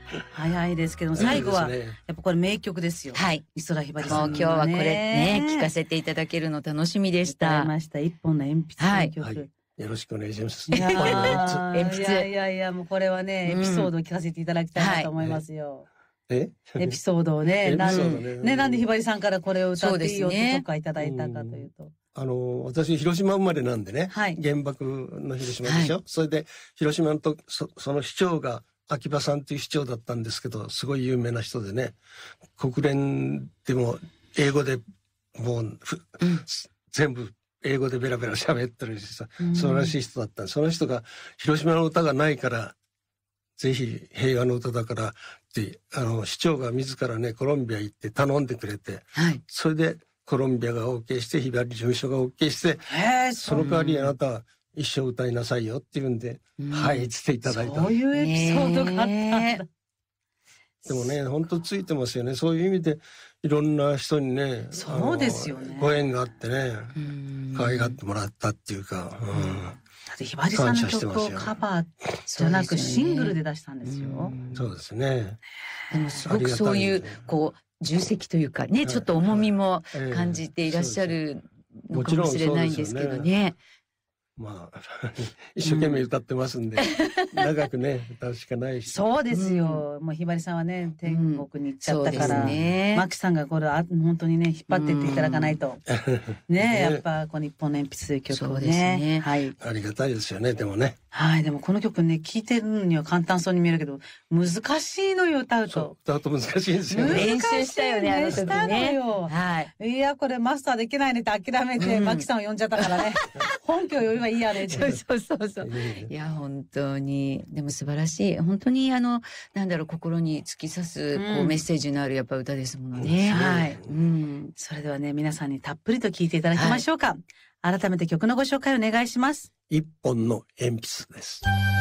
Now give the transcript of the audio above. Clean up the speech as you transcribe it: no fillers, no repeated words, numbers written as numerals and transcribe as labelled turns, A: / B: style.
A: 早いですけども、最後は、やっぱこれ名曲ですよ。
B: はい。
A: 美空ひばりさん、
B: もう今日はこれね、聞かせていただけるの楽しみでした。
A: 歌いました。一本の鉛筆の曲。
C: はい。よろしくお願いします。
A: いや
B: 鉛筆。
A: いや、もうこれはね、エピソードを聞かせていただきたいなと思いますよ。
C: エ
A: ピソードをね、なんでひばりさんからこれを歌っていいよって許可いただいたかというと。
C: 私、広島生まれなんでね、原爆の広島でしょ、それで、広島のその市長が、秋葉さんという市長だったんですけど、すごい有名な人でね、国連でも英語でもう、全部英語でベラベラ喋ってるしさ、素晴らしい人だった。その人が、広島の歌がないから、ぜひ平和の歌だからって、市長が自らね、コロンビア行って頼んでくれて、それでコロンビアが OK して、ひばり事務所が OK して、その代わりあなたは一生歌いなさいよって言うんで、はい、つっていただいた。
A: そういうエピソードがあったんだ。
C: でもね、本当ついてますよね。そういう意味で、いろんな人にね、
A: そうですよね。
C: ご縁があってね、可愛がってもらったっていうか、
A: だってひばりさんの曲をカバーじゃなくシングルで出したんですよ。
C: そうですね。
B: でもすごくそういう、重責というかね、ちょっと重みも感じていらっしゃるのかもしれないんですけどね。
C: まあ、一生懸命歌ってますんで、長くね、歌うしかないし。
A: そうですよ。もうひばりさんはね、天国に行っちゃったから、マキさんがこれ、本当にね、引っ張っていっていただかないと。ね、やっぱ、この一本の鉛筆という曲をね。はい。
C: ありがたいですよね、でもね。
A: はい、でもこの曲ね、聴いてるには簡単そうに見えるけど、難しいのよ、歌うと。
C: 歌うと難しいですよね。
B: 練習したよね、あの時ね。
A: したのよ。はい。いや、これマスターできないねって諦めて、マキさんを呼んじゃったからね。本家を呼べばいいやねって。
B: そう。いや、本当に。でも素晴らしい。本当に心に突き刺す、メッセージのあるやっぱ歌ですものね。
A: はい。それではね、皆さんにたっぷりと聴いていただきましょうか。改めて曲のご紹介をお願いします。
C: 一本の鉛筆です。